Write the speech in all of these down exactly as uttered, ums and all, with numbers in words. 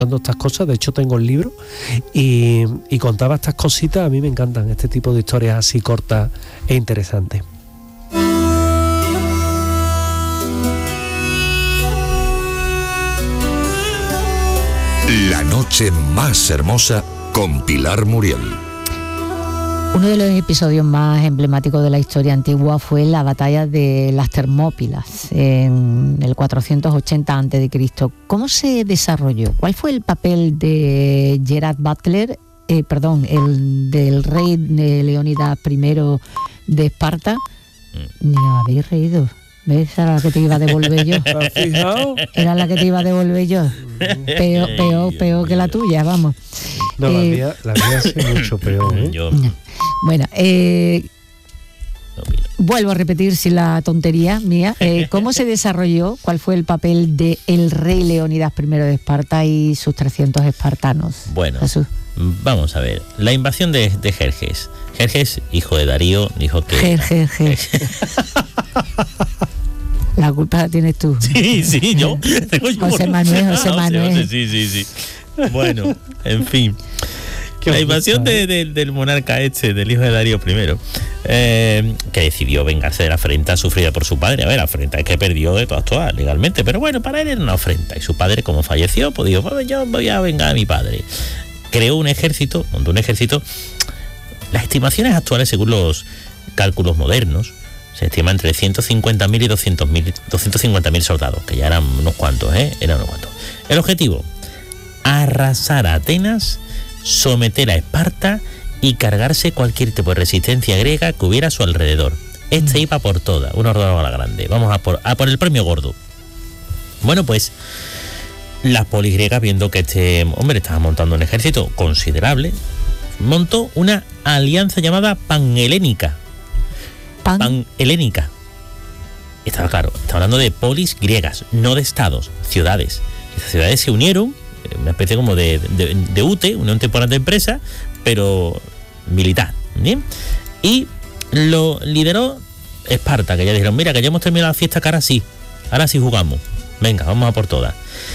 estas cosas, de hecho tengo el libro y, y contaba estas cositas. A mí me encantan este tipo de historias así cortas e interesantes. La noche más hermosa con Pilar Muriel. Uno de los episodios más emblemáticos de la historia antigua fue la batalla de las Termópilas en el cuatrocientos ochenta antes de Cristo. ¿Cómo se desarrolló? ¿Cuál fue el papel de Gerard Butler, eh, perdón, el del rey de Leónidas primero de Esparta? Ni me habéis reído. ¿Ves? Era la que te iba a devolver yo. ¿Te has fijado? Era la que te iba a devolver yo. Peor, peor, peor que la tuya, vamos. No, eh, la mía, la mía ha sido mucho peor, ¿eh? Yo, Bueno, eh, vuelvo a repetir si la tontería mía. Eh, ¿Cómo se desarrolló? ¿Cuál fue el papel de el rey Leónidas primero de Esparta y sus trescientos espartanos? Bueno, Jesús. vamos a ver. La invasión de, de Jerjes. Jerjes, hijo de Darío, dijo que... Jer, jer, jer. La culpa la tienes tú. Sí, sí, yo. Tengo yo José por- Manuel, José Ah, Manuel. Sí, sí, sí. Bueno, en fin. Qué La invasión de, de, del monarca este, del hijo de Darío I, eh, que decidió vengarse de la afrenta sufrida por su padre. A ver, la afrenta es que perdió de todas, todas, legalmente. Pero bueno, para él era una afrenta. Y su padre, como falleció, pues dijo, pues yo voy a vengar a mi padre. Creó un ejército, montó un ejército. Las estimaciones actuales, según los cálculos modernos, se estima entre ciento cincuenta mil y doscientos cincuenta mil soldados, que ya eran unos cuantos, ¿eh? Eran unos cuantos. El objetivo, arrasar a Atenas, someter a Esparta y cargarse cualquier tipo de resistencia griega que hubiera a su alrededor. Este iba por toda, una horda a la grande. Vamos a por, a por el premio gordo. Bueno, pues las polis griegas, viendo que este hombre estaba montando un ejército considerable, montó una alianza llamada Panhelénica. Pan. Panhelénica. Estaba claro, estaba hablando de polis griegas, no de estados, ciudades. Esas ciudades se unieron, una especie como de, de, de U T E, Unión Temporal de Empresa, pero militar, ¿bien? Y lo lideró Esparta, que ya dijeron, mira, que ya hemos terminado la fiesta, que ahora sí, ahora sí jugamos. Venga, vamos a por todas.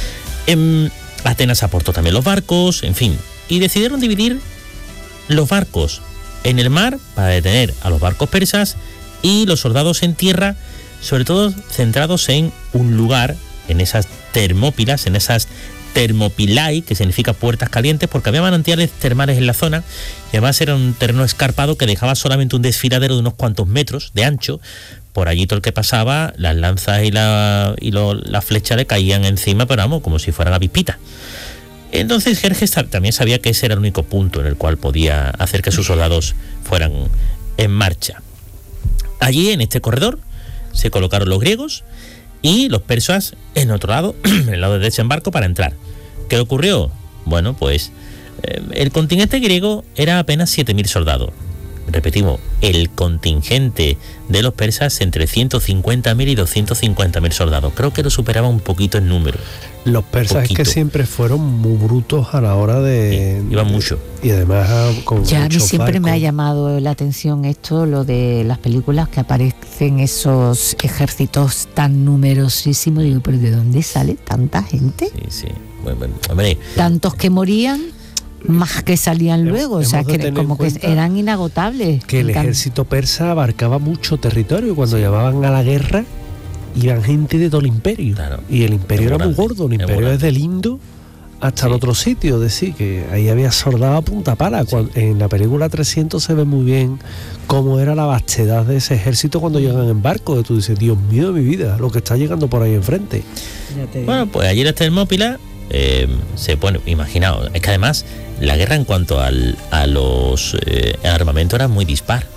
En Atenas aportó también los barcos, en fin, y decidieron dividir los barcos en el mar para detener a los barcos persas y los soldados en tierra, sobre todo centrados en un lugar, en esas Termópilas, en esas Termopilai, que significa puertas calientes, porque había manantiales termales en la zona y además era un terreno escarpado que dejaba solamente un desfiladero de unos cuantos metros de ancho. Por allí todo el que pasaba, las lanzas y la, y lo, la flecha le caían encima, pero vamos, como si fueran avispitas. Entonces Jerjes también sabía que ese era el único punto en el cual podía hacer que sus soldados fueran en marcha. Allí, en este corredor, se colocaron los griegos y los persas en otro lado, en el lado de desembarco, para entrar. ¿Qué ocurrió? Bueno, pues eh, el contingente griego era apenas siete mil soldados. Repetimos, el contingente de los persas entre ciento cincuenta mil y doscientos cincuenta mil soldados. Creo que lo superaba un poquito en número. Los persas Poquito. es que siempre fueron muy brutos a la hora de... Sí, iban mucho. Y además ah, con Ya a mí muchos siempre me ha barcos. llamado la atención esto, lo de las películas que aparecen esos ejércitos tan numerosísimos. Digo, pero ¿de dónde sale tanta gente? Sí, sí. Bueno, bueno, hombre, Tantos que morían, más que salían Hemos- luego. O sea, hemos de que tener como en que cuenta eran inagotables. Que el Encan- ejército persa abarcaba mucho territorio. Cuando llamaban a la guerra, iban gente de todo el imperio. Claro. Y el imperio Es era muy grande, gordo. El es imperio grande. es del Indo hasta Sí. el otro sitio. Es decir, que ahí había soldado a punta pala. Cuan- En la película trescientos se ve muy bien cómo era la vastedad de ese ejército cuando llegan en barco. Que tú dices, Dios mío de mi vida, lo que está llegando por ahí enfrente. bueno, pues allí en las Termópilas eh, se pone, imaginaos, es que además la guerra en cuanto al, a los eh, el armamento era muy dispar.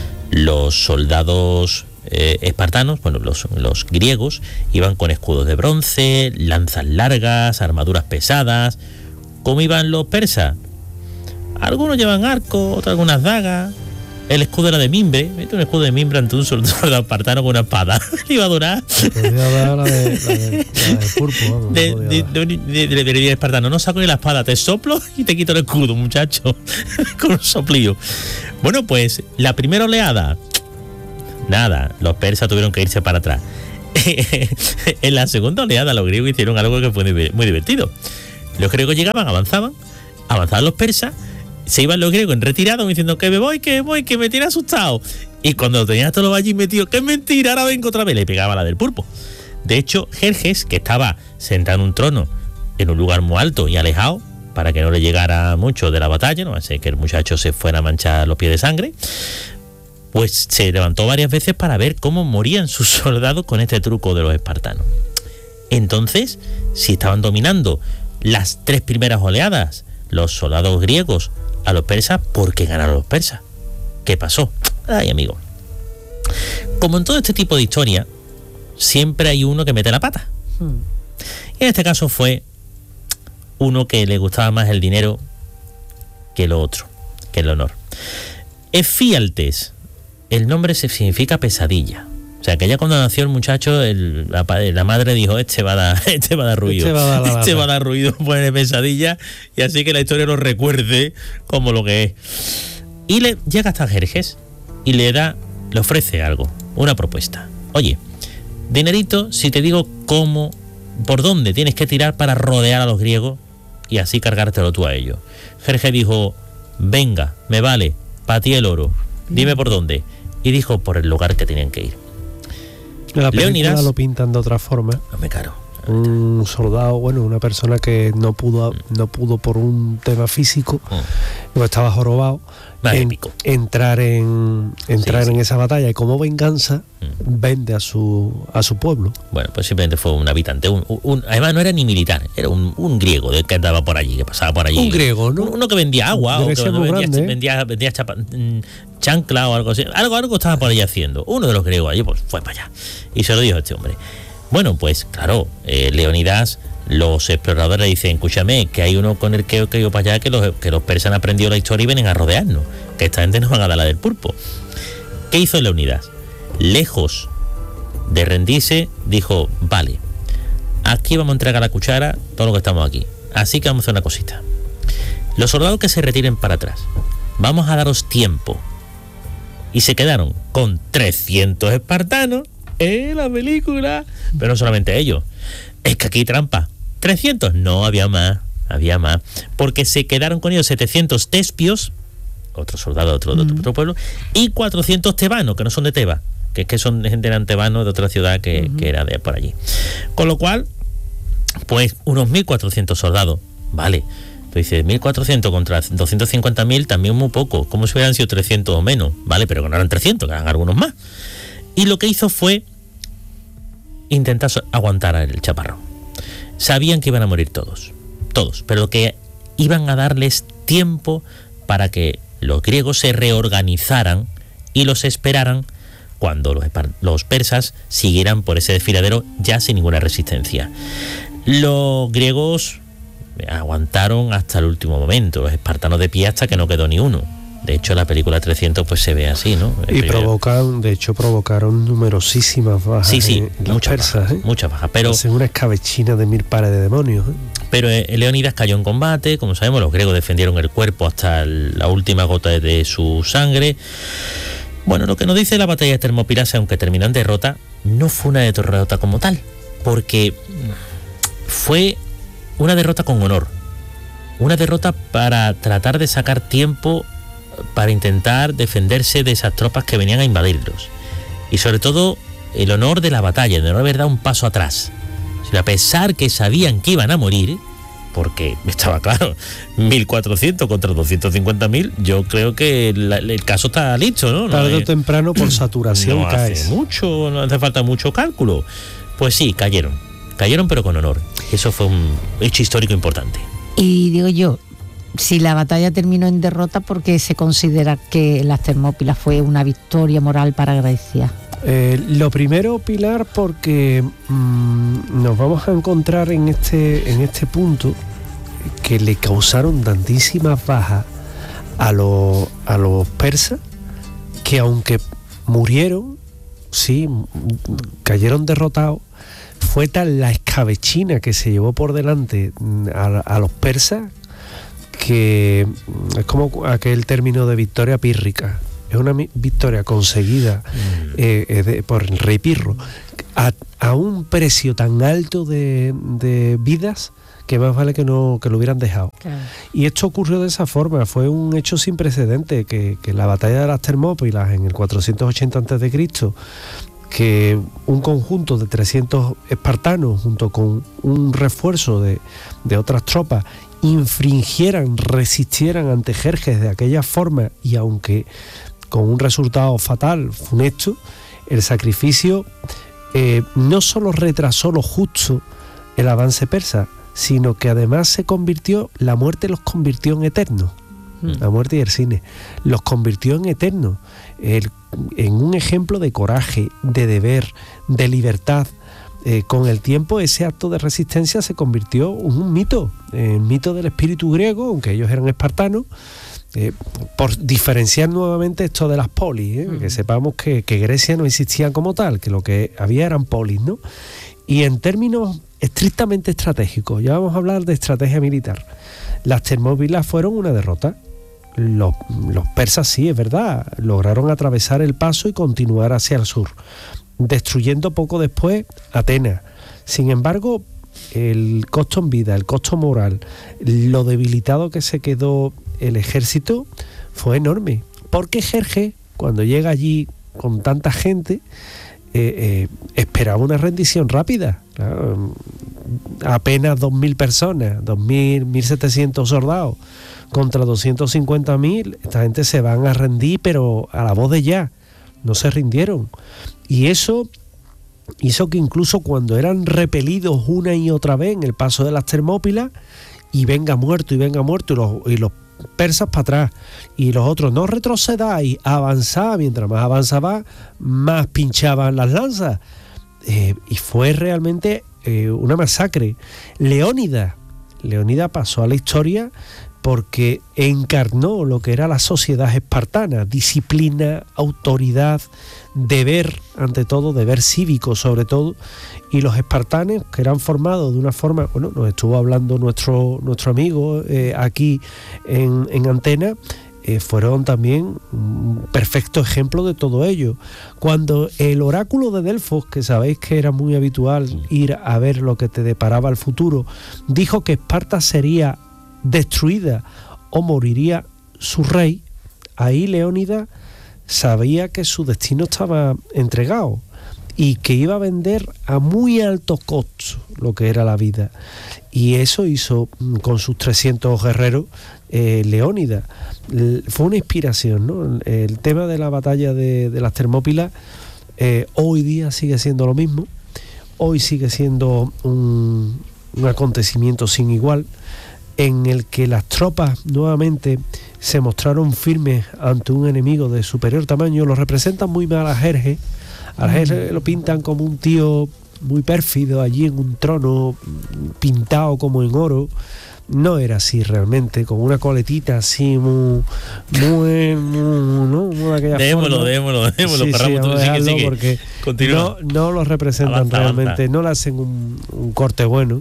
Los soldados eh, espartanos, bueno, los, los griegos, iban con escudos de bronce, lanzas largas, armaduras pesadas. ¿Cómo iban los persas? Algunos llevan arco, otros algunas dagas. El escudo era de mimbre. Mete un escudo de mimbre ante un soldado espartano con una espada. Le iba a durar. Podría dar la de, la de, la de pulpo, vamos, De, no podía de, dar. de, de, de, de, de espartano, no saco ni la espada, te soplo y te quito el escudo, muchacho, con un soplillo. Bueno, pues la primera oleada, nada, los persas tuvieron que irse para atrás. En la segunda oleada los griegos hicieron algo que fue muy divertido. Los griegos llegaban, avanzaban, avanzaban los persas, se iban los griegos en retirada diciendo que me voy, que me voy, que me tiene asustado. Y cuando lo tenían todos allí metidos, que es mentira, ahora vengo otra vez, le pegaba la del pulpo. De hecho, Jerjes, que estaba sentado en un trono en un lugar muy alto y alejado, para que no le llegara mucho de la batalla, no hace que el muchacho se fuera a manchar los pies de sangre, pues se levantó varias veces para ver cómo morían sus soldados con este truco de los espartanos. Entonces, si estaban dominando las tres primeras oleadas los soldados griegos a los persas, ¿por qué ganaron los persas? ¿Qué pasó? Ay, amigo. Como en todo este tipo de historia, siempre hay uno que mete la pata. Hmm. Y en este caso fue uno que le gustaba más el dinero que lo otro, que el honor. Efialtes, el nombre se significa pesadilla. O sea, que ya cuando nació el muchacho, el, la, la madre dijo, este va a dar, este va a dar ruido. Este va a dar, este va a dar ruido, pone pesadilla, y así que la historia lo recuerde como lo que es. Y le llega hasta Jerjes y le da, le ofrece algo, una propuesta. Oye, dinerito, si te digo cómo, por dónde tienes que tirar para rodear a los griegos y así cargártelo tú a ellos. Jerjes dijo, venga, me vale, para ti el oro, dime por dónde. Y dijo por el lugar que tenían que ir. La película Leónidas lo pintan de otra forma. No me caro. Un soldado, bueno, una persona que no pudo, no pudo por un tema físico, mm. no estaba jorobado, en, entrar en entrar sí, en sí. esa batalla, y como venganza mm. vende a su a su pueblo. Bueno, pues simplemente fue un habitante, un, un, además no era ni militar, era un, un griego de que andaba por allí, que pasaba por allí. Un griego, ¿no? Uno que vendía agua, o que vendía, grande, ¿eh? vendía, vendía chapa, chancla o algo así. Algo, algo estaba por allí haciendo. Uno de los griegos allí pues fue para allá y se lo dijo a este hombre. Bueno, pues claro, eh, Leónidas, los exploradores dicen, escúchame, que hay uno con el que he ido para allá, que los, que los persas han aprendido la historia y vienen a rodearnos, que esta gente nos van a dar la del pulpo. ¿Qué hizo Leónidas? Lejos de rendirse, dijo, vale, aquí vamos a entregar la cuchara todo lo que estamos aquí, así que vamos a hacer una cosita. Los soldados que se retiren para atrás, vamos a daros tiempo. Y se quedaron con trescientos espartanos en la película, pero no solamente ellos, es que aquí hay trampa. trescientos, no, había más, había más, porque se quedaron con ellos setecientos tespios, otros soldados de otro, de otro, mm. otro pueblo, y cuatrocientos tebanos, que no son de Teba, que es que son gente de tebanos de otra ciudad que, mm. que era de por allí. Con lo cual, pues unos mil cuatrocientos soldados, vale. Tú dices, mil cuatrocientos contra doscientos cincuenta mil, también muy poco, como si hubieran sido trescientos o menos, vale, pero que no eran trescientos, que eran algunos más. Y lo que hizo fue intentar aguantar el chaparrón. Sabían que iban a morir todos, todos, pero que iban a darles tiempo para que los griegos se reorganizaran y los esperaran cuando los, los persas siguieran por ese desfiladero ya sin ninguna resistencia. Los griegos aguantaron hasta el último momento, los espartanos de pie hasta que no quedó ni uno. De hecho, la película trescientos pues se ve así, ¿no? Y provocaron, de hecho, provocaron numerosísimas bajas. Sí, sí, en muchas persas, bajas, ¿eh? muchas bajas. Pero hacen una escabechina de mil pares de demonios, ¿eh? Pero eh, Leónidas cayó en combate, como sabemos, los griegos defendieron el cuerpo hasta el, la última gota de su sangre. Bueno, lo que nos dice la batalla de Termópilas, aunque terminó en derrota, no fue una derrota como tal, porque fue una derrota con honor, una derrota para tratar de sacar tiempo para intentar defenderse de esas tropas que venían a invadirlos, y sobre todo el honor de la batalla, de no haber dado un paso atrás, a pesar que sabían que iban a morir, porque estaba claro, mil cuatrocientos contra doscientos cincuenta mil, yo creo que la, el caso está listo, ¿no? Tarde no o temprano por saturación no caes. hace mucho, no hace falta mucho cálculo. Pues sí, cayeron, cayeron pero con honor. Eso fue un hecho histórico importante. Y digo yo, si la batalla terminó en derrota, ¿por qué se considera que las Termópilas fue una victoria moral para Grecia? Eh, lo primero, Pilar, porque mmm, nos vamos a encontrar en este, en este punto que le causaron tantísimas bajas a los, a los persas, que aunque murieron, sí, cayeron derrotados, fue tal la escabechina que se llevó por delante a, a los persas, que es como aquel término de victoria pírrica. Es una victoria conseguida mm. eh, de, por el rey Pirro a, a un precio tan alto de, de vidas, que más vale que no que lo hubieran dejado. Claro. Y esto ocurrió de esa forma, fue un hecho sin precedente, que, que la batalla de las Termópilas en el cuatrocientos ochenta antes de Cristo, que un conjunto de trescientos espartanos junto con un refuerzo de, de otras tropas infringieran, resistieran ante Jerjes de aquella forma, y aunque con un resultado fatal, funesto, el sacrificio eh, no solo retrasó lo justo el avance persa, sino que además se convirtió, la muerte los convirtió en eternos. La muerte y el cine los convirtió en eternos, el, en un ejemplo de coraje, de deber, de libertad. Eh, con el tiempo ese acto de resistencia se convirtió en un mito, el mito del espíritu griego, aunque ellos eran espartanos, eh, por diferenciar nuevamente esto de las polis, ¿eh? Mm. que sepamos que, que Grecia no existía como tal, que lo que había eran polis, ¿no? Y en términos estrictamente estratégicos, ya vamos a hablar de estrategia militar, las Termópilas fueron una derrota. Los, los persas, sí, es verdad, lograron atravesar el paso y continuar hacia el sur, destruyendo poco después Atenas. Sin embargo, el costo en vida, el costo moral, lo debilitado que se quedó el ejército fue enorme, porque Jerjes, cuando llega allí con tanta gente, eh, eh, esperaba una rendición rápida. Claro, apenas dos mil personas, dos mil, mil setecientos soldados contra doscientos cincuenta mil, esta gente se van a rendir, pero a la voz de ya, no se rindieron. Y eso hizo que incluso cuando eran repelidos una y otra vez en el paso de las Termópilas, y venga muerto y venga muerto, y los, y los persas para atrás, y los otros no retrocedáis, avanzad, mientras más avanzaba, más pinchaban las lanzas. Eh, y fue realmente eh, una masacre. Leónidas, Leónidas pasó a la historia porque encarnó lo que era la sociedad espartana: disciplina, autoridad, deber, ante todo, deber cívico sobre todo. Y los espartanos, que eran formados de una forma, bueno, nos estuvo hablando nuestro, nuestro amigo eh, aquí en, en Antena, eh, fueron también un perfecto ejemplo de todo ello. Cuando el oráculo de Delfos, que sabéis que era muy habitual ir a ver lo que te deparaba el futuro, dijo que Esparta sería destruida o moriría su rey, ahí Leónidas sabía que su destino estaba entregado y que iba a vender a muy alto costo lo que era la vida. Y eso hizo con sus trescientos guerreros eh, Leónidas. Fue una inspiración, ¿no? El tema de la batalla de, de las Termópilas eh, hoy día sigue siendo lo mismo. Hoy sigue siendo un, un acontecimiento sin igual, en el que las tropas nuevamente se mostraron firmes ante un enemigo de superior tamaño. Lo representan muy mal a Jerjes. A Jerjes lo pintan como un tío muy pérfido allí en un trono pintado como en oro. No era así realmente, con una coletita así muy, muy, muy ¿no? Muy de aquella démoslo, forma. démoslo, démoslo, sí, paramos, sí, tú, sigue, sigue. Porque continúa. No, no lo representan Avanza, realmente, avanza. no le hacen un, un corte bueno.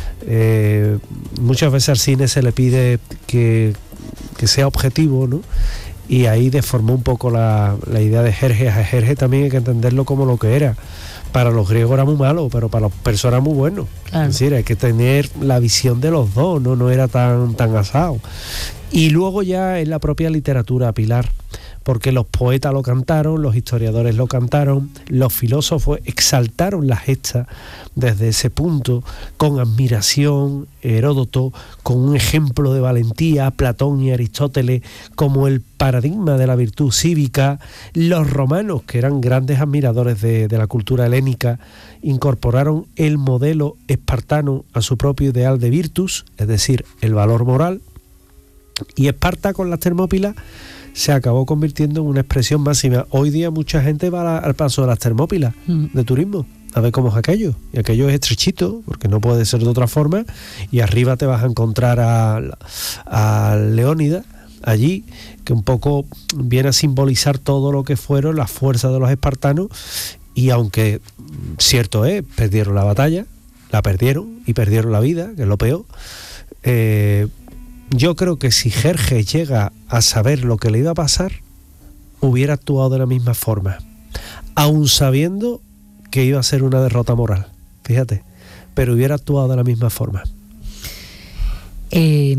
Eh, muchas veces al cine se le pide que, que sea objetivo, ¿no? Y ahí deformó un poco la, la idea de Jerjes. A Jerjes también hay que entenderlo como lo que era. Para los griegos era muy malo, pero para los persas era muy bueno. Claro. Es decir, hay que tener la visión de los dos, no, no era tan, tan asado. Y luego ya en la propia literatura, Pilar, porque los poetas lo cantaron, los historiadores lo cantaron, los filósofos exaltaron la gesta desde ese punto, con admiración. Heródoto, con un ejemplo de valentía, Platón y Aristóteles como el paradigma de la virtud cívica. Los romanos, que eran grandes admiradores de, de la cultura helénica, incorporaron el modelo espartano a su propio ideal de virtus, es decir, el valor moral. Y Esparta, con las Termópilas, se acabó convirtiendo en una expresión máxima. Hoy día mucha gente va al paso de las Termópilas mm. de turismo, a ver cómo es aquello. Y aquello es estrechito, porque no puede ser de otra forma. Y arriba te vas a encontrar a, a Leónidas, allí, que un poco viene a simbolizar todo lo que fueron las fuerzas de los espartanos. Y aunque, cierto es, perdieron la batalla, la perdieron y perdieron la vida, que es lo peor, eh, yo creo que si Jerjes llega a saber lo que le iba a pasar, hubiera actuado de la misma forma, aun sabiendo que iba a ser una derrota moral, fíjate, pero hubiera actuado de la misma forma. Eh,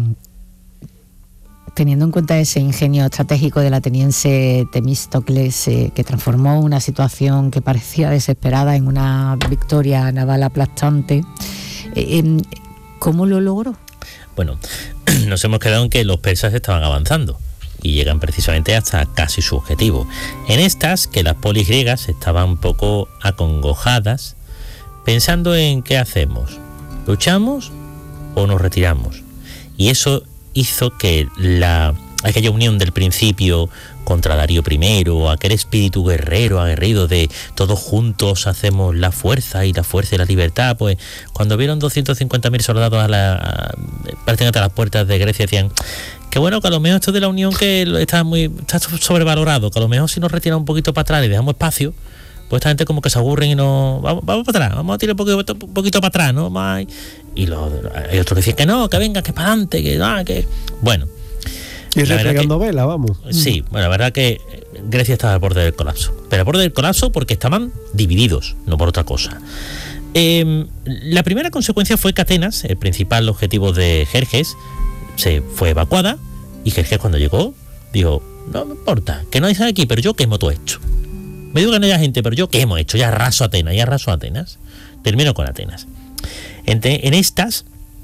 teniendo en cuenta ese ingenio estratégico del ateniense Temístocles, eh, que transformó una situación que parecía desesperada en una victoria naval aplastante, eh, eh, ¿cómo lo logró? Bueno, nos hemos quedado en que los persas estaban avanzando y llegan precisamente hasta casi su objetivo. En estas, que las polis griegas estaban un poco acongojadas, pensando en qué hacemos, ¿luchamos o nos retiramos? Y eso hizo que la aquella unión del principio contra Darío primero, aquel espíritu guerrero, aguerrido de todos juntos hacemos la fuerza y la fuerza y la libertad, pues cuando vieron doscientos cincuenta mil soldados a la, a, prácticamente a las puertas de Grecia, decían que bueno, que a lo mejor esto de la unión que está muy está sobrevalorado, que a lo mejor si nos retiramos un poquito para atrás y dejamos espacio, pues esta gente como que se aburren y no vamos, vamos para atrás, vamos a tirar un poquito, un poquito para atrás, ¿no? Más, y los, hay otros que dicen que no, que venga, que para adelante, que ah, que bueno. Y replegando vela, vamos. Sí, bueno, la verdad que Grecia estaba al borde del colapso. Pero al borde del colapso porque estaban divididos, no por otra cosa. Eh, la primera consecuencia fue que Atenas, el principal objetivo de Jerjes, se fue evacuada. Y Jerjes, cuando llegó, dijo: no me importa, que nadie sabe aquí, pero yo quemo todo esto. Me digo que no haya gente, pero yo quemo esto, ya arraso Atenas, ya arraso Atenas. Termino con Atenas. En, en estas,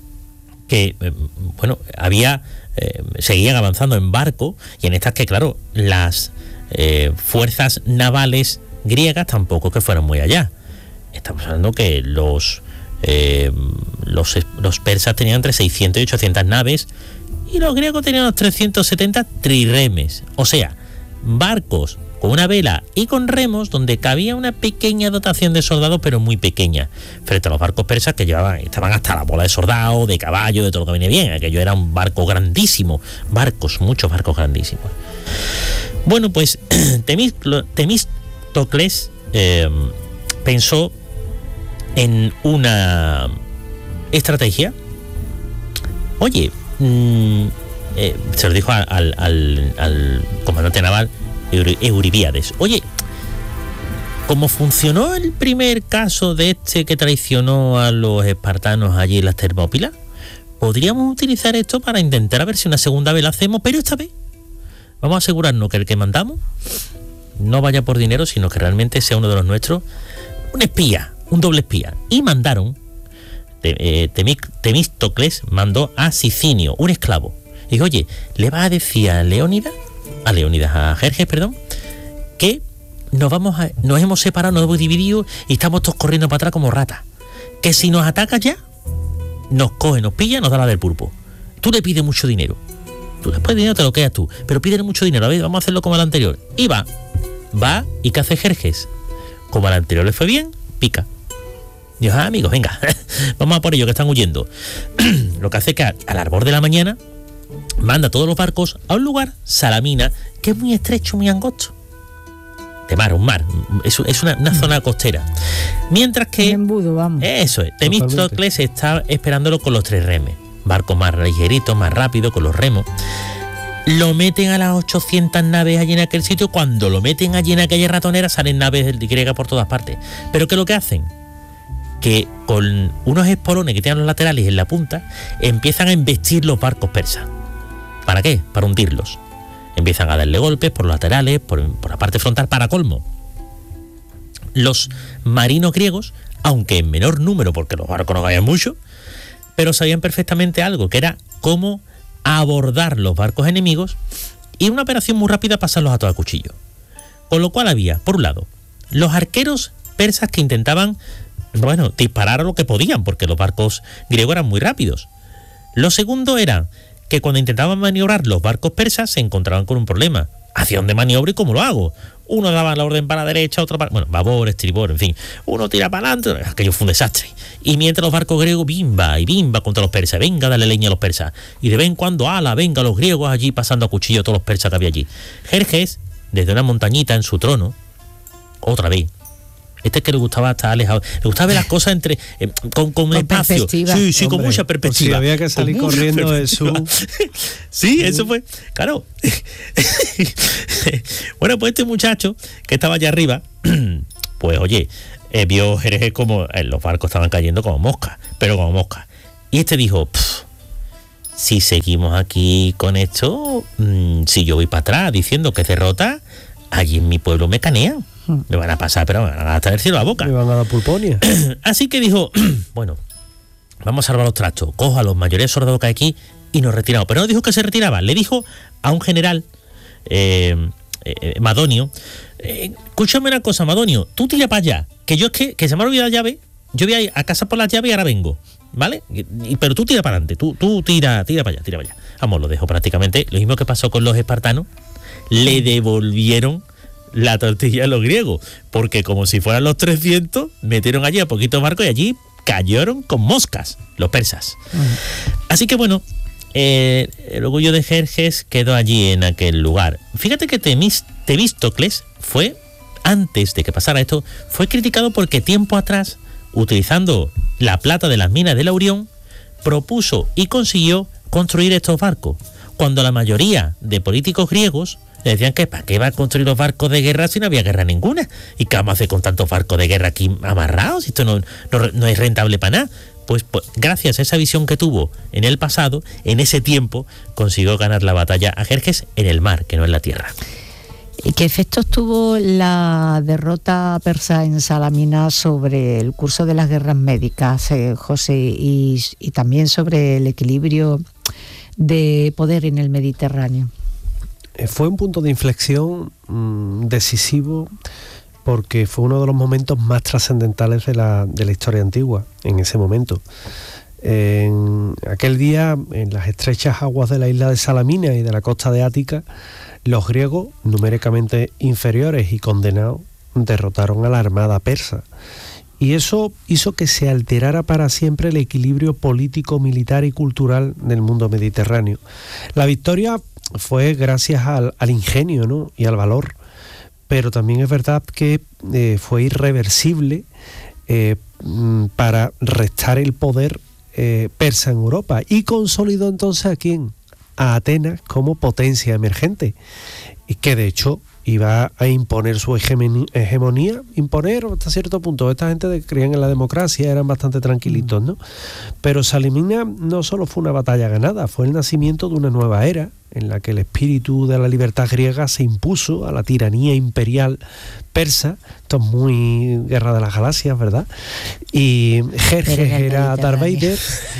que, eh, bueno, había. Eh, seguían avanzando en barco, y en estas que claro, las eh, fuerzas navales griegas tampoco que fueran muy allá. Estamos hablando que los, eh, los los persas tenían entre seiscientas y ochocientas naves y los griegos tenían unos trescientos setenta triremes, o sea, barcos con una vela y con remos donde cabía una pequeña dotación de soldados, pero muy pequeña, frente a los barcos persas que llevaban, estaban hasta la bola de soldados, de caballo, de todo lo que venía bien. Aquello era un barco grandísimo, barcos, muchos barcos grandísimos. Bueno, pues Temístocles eh, pensó en una estrategia. Oye, mmm, eh, se lo dijo al, al, al comandante naval Euribíades: oye, como funcionó el primer caso de este que traicionó a los espartanos allí en las Termópilas, podríamos utilizar esto para intentar a ver si una segunda vez la hacemos, pero esta vez vamos a asegurarnos que el que mandamos no vaya por dinero, sino que realmente sea uno de los nuestros, un espía, un doble espía. Y mandaron, Temístocles mandó a Sicinio, un esclavo. Y dijo: oye, le vas a decir a Leónidas, a Leónidas, a Jerjes, perdón, que nos vamos a, nos hemos separado, nos hemos dividido y estamos todos corriendo para atrás como ratas. Que si nos ataca ya, nos coge, nos pilla, nos da la del pulpo. Tú le pides mucho dinero. Tú después de dinero te lo quedas tú, pero pídele mucho dinero. A ver, vamos a hacerlo como el anterior. Y va, va, ¿y qué hace Jerjes? Como al anterior le fue bien, pica. Dios, ah, amigos, venga, vamos a por ello, que están huyendo. Lo que hace es que al arbor de la mañana manda todos los barcos a un lugar, Salamina, que es muy estrecho, muy angosto. De mar, un mar, es, es una, una zona costera. Mientras que... Un embudo, vamos. Eso es, Temístocles está esperándolo con los tres remes. Barco más ligerito, más rápido, con los remos. Lo meten a las ochocientas naves allí en aquel sitio. Cuando lo meten allí en aquella ratonera, salen naves griegas por todas partes. ¿Pero qué es lo que hacen? Que con unos espolones que tienen los laterales en la punta, empiezan a embestir los barcos persas. ¿Para qué? Para hundirlos. Empiezan a darle golpes por los laterales, por, por la parte frontal, para colmo. Los marinos griegos, aunque en menor número, porque los barcos no cabían mucho, pero sabían perfectamente algo, que era cómo abordar los barcos enemigos y una operación muy rápida pasarlos a todo cuchillo. Con lo cual había, por un lado, los arqueros persas que intentaban, bueno, disparar a lo que podían, porque los barcos griegos eran muy rápidos. Lo segundo era que cuando intentaban maniobrar los barcos persas se encontraban con un problema. ¿Hacia dónde maniobro y cómo lo hago? Uno daba la orden para la derecha, otro para... Bueno, babor, estribor, en fin. Uno tira para adelante, aquello fue un desastre. Y mientras los barcos griegos, bimba y bimba contra los persas. Venga, dale leña a los persas. Y de vez en cuando, ala, venga, los griegos allí pasando a cuchillo a todos los persas que había allí. Jerjes, desde una montañita en su trono, otra vez. Este es que le gustaba estar alejado. Le gustaba ver las cosas entre eh, con, con, con espacio. Sí, sí, hombre, con mucha perspectiva. Si había que salir corriendo de su... Sí, eso fue. Claro. Bueno, pues este muchacho que estaba allá arriba, pues oye, eh, vio Jerjes como eh, los barcos estaban cayendo como moscas, pero como moscas. Y este dijo: si seguimos aquí con esto, mmm, si yo voy para atrás diciendo que es derrota, allí en mi pueblo me canean. Me van a pasar, pero me van a estar el cielo a la boca. Me van a dar pulponia. Así que dijo, bueno, vamos a salvar los trastos, cojo a los mayores soldados que hay aquí y nos retiramos. Pero no dijo que se retiraba, le dijo a un general, eh, eh, Madonio, eh, escúchame una cosa, Madonio, tú tira para allá, que yo es que, que se me ha olvidado la llave, yo voy a ir a casa por las llaves y ahora vengo, ¿vale? Y, y, pero tú tira para adelante, tú, tú tira, tira para allá, tira para allá. Vamos, lo dejó prácticamente, lo mismo que pasó con los espartanos, le devolvieron la tortilla a los griegos, porque como si fueran los trescientos, metieron allí a poquitos barcos y allí cayeron con moscas los persas. Uh-huh. Así que bueno, eh, el orgullo de Jerjes quedó allí en aquel lugar. Fíjate que Temis, Temístocles fue, antes de que pasara esto, fue criticado porque tiempo atrás, utilizando la plata de las minas de Laurión, propuso y consiguió construir estos barcos, cuando la mayoría de políticos griegos le decían que para qué va a construir los barcos de guerra si no había guerra ninguna, y qué vamos a hacer con tantos barcos de guerra aquí amarrados, esto no, no, no es rentable para nada. Pues, pues gracias a esa visión que tuvo en el pasado, en ese tiempo consiguió ganar la batalla a Jerjes en el mar, que no en la tierra. ¿Y qué efectos tuvo la derrota persa en Salamina sobre el curso de las guerras médicas, eh, José, y, y también sobre el equilibrio de poder en el Mediterráneo? Fue un punto de inflexión mmm, decisivo, porque fue uno de los momentos más trascendentales de la, de la historia antigua, en ese momento. En aquel día, en las estrechas aguas de la isla de Salamina y de la costa de Ática, los griegos, numéricamente inferiores y condenados, derrotaron a la armada persa. Y eso hizo que se alterara para siempre el equilibrio político, militar y cultural del mundo mediterráneo. La victoria fue gracias al, al ingenio, ¿no?, y al valor, pero también es verdad que eh, fue irreversible eh, para restar el poder eh, persa en Europa, y consolidó entonces a quién, a Atenas como potencia emergente, y que de hecho iba a imponer su hegemonía, imponer hasta cierto punto. Esta gente que creían en la democracia eran bastante tranquilitos, ¿no? Pero Salamina no solo fue una batalla ganada, fue el nacimiento de una nueva era en la que el espíritu de la libertad griega se impuso a la tiranía imperial persa. Esto es muy Guerra de las Galaxias, ¿verdad? Y Jerjes era Darth Vader,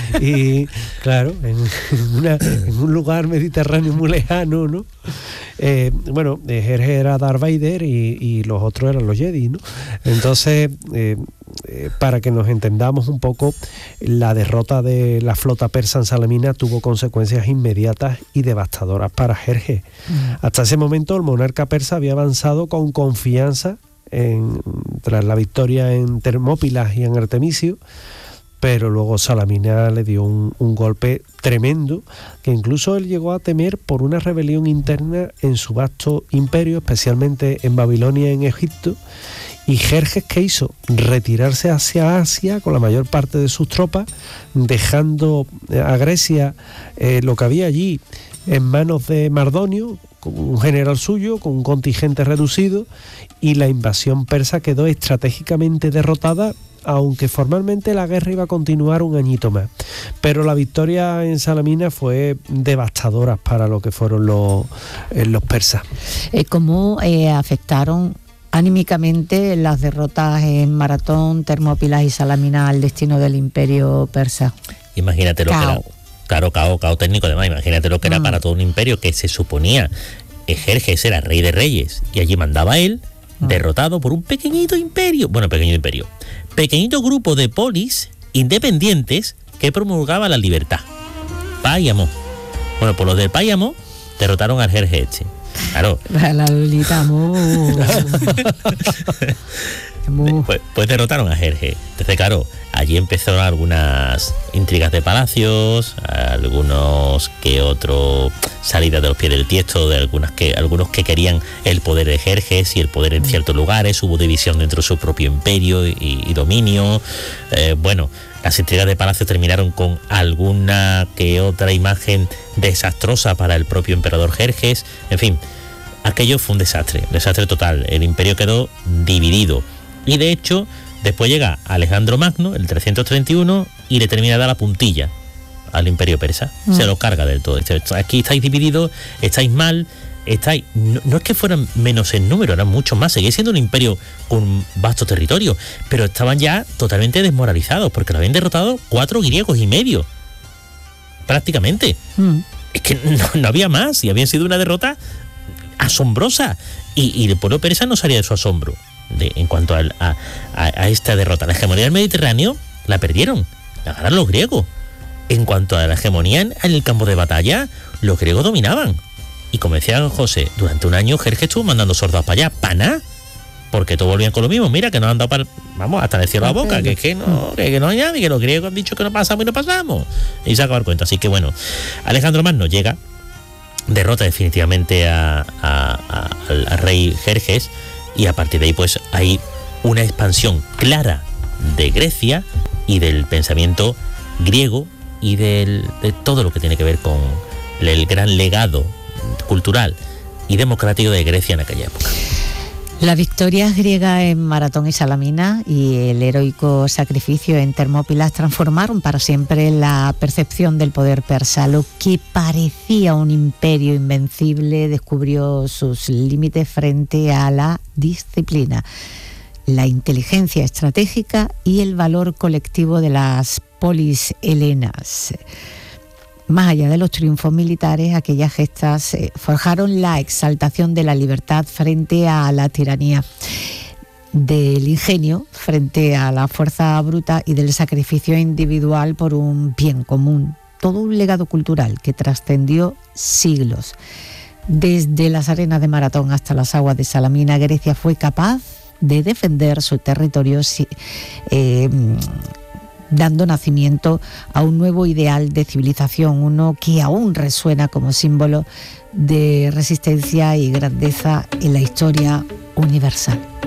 y claro, en, una, en un lugar mediterráneo muy lejano, ¿no? Eh, bueno, Jerjes era Darth Vader y, y los otros eran los Jedi, ¿no? Entonces, eh, eh, para que nos entendamos un poco, la derrota de la flota persa en Salamina tuvo consecuencias inmediatas y devastadoras para Jerjes. Mm. Hasta ese momento el monarca persa había avanzado con confianza en, tras la victoria en Termópilas y en Artemisio, pero luego Salamina le dio un, un golpe tremendo, que incluso él llegó a temer por una rebelión interna en su vasto imperio, especialmente en Babilonia y en Egipto. Y Jerjes, ¿qué hizo? Retirarse hacia Asia con la mayor parte de sus tropas, dejando a Grecia eh, lo que había allí en manos de Mardonio, un general suyo, con un contingente reducido, y la invasión persa quedó estratégicamente derrotada, aunque formalmente la guerra iba a continuar un añito más. Pero la victoria en Salamina fue devastadora para lo que fueron los, eh, los persas. ¿Cómo eh, afectaron anímicamente las derrotas en Maratón, Termópilas y Salamina al destino del imperio persa? Imagínate lo Cao. que era. Claro, cao, cao técnico además. Imagínate lo que era mm. para todo un imperio que se suponía Jerjes era rey de reyes y allí mandaba él, mm. derrotado por un pequeñito imperio, bueno, pequeñito imperio, pequeñito grupo de polis independientes que promulgaba la libertad. Páyamo. Bueno, por los del Páyamo derrotaron al Jerjes este. Claro. La Lolita, pues, pues derrotaron a Jerjes. Entonces, claro, allí empezaron algunas intrigas de palacios, algunos que otro salidas de los pies del tiesto, de algunas que algunos que querían el poder de Jerjes y el poder en ciertos lugares. Hubo división dentro de su propio imperio y, y dominio. Eh, bueno, las intrigas de palacio terminaron con alguna que otra imagen desastrosa para el propio emperador Jerjes. En fin, aquello fue un desastre, desastre total. El imperio quedó dividido. Y de hecho, después llega Alejandro Magno, el trescientos treinta y uno, y le termina de dar la puntilla. al imperio persa, mm. se lo carga del todo. Aquí estáis divididos, estáis mal, estáis no, no es que fueran menos en número, eran muchos más, seguía siendo un imperio con vasto territorio, pero estaban ya totalmente desmoralizados porque lo habían derrotado cuatro griegos y medio, prácticamente. Mm. Es que no, no había más y había sido una derrota asombrosa y, y el pueblo persa no salía de su asombro de, en cuanto a, a, a esta derrota. La hegemonía del Mediterráneo la perdieron, la ganaron los griegos. En cuanto a la hegemonía en, en el campo de batalla, los griegos dominaban. Y como decía José, durante un año Jerjes estuvo mandando soldados para allá, para nada, porque todos volvían con lo mismo. Mira que nos han dado para, vamos, hasta decir la boca, que es que no, que, que no hay nadie, que los griegos han dicho que no pasamos y no pasamos. Y se acaba el cuento. Así que bueno, Alejandro Magno llega, derrota definitivamente a, a, a, al, al rey Jerjes, y a partir de ahí pues hay una expansión clara de Grecia y del pensamiento griego y del, de todo lo que tiene que ver con el gran legado cultural y democrático de Grecia en aquella época. Las victorias griegas en Maratón y Salamina y el heroico sacrificio en Termópilas transformaron para siempre la percepción del poder persa. Lo que parecía un imperio invencible descubrió sus límites frente a la disciplina, la inteligencia estratégica y el valor colectivo de las polis helenas. Más allá de los triunfos militares, aquellas gestas eh, forjaron la exaltación de la libertad frente a la tiranía, del ingenio frente a la fuerza bruta y del sacrificio individual por un bien común. Todo un legado cultural que trascendió siglos. Desde las arenas de Maratón hasta las aguas de Salamina, Grecia fue capaz de defender su territorio eh, dando nacimiento a un nuevo ideal de civilización, uno que aún resuena como símbolo de resistencia y grandeza en la historia universal.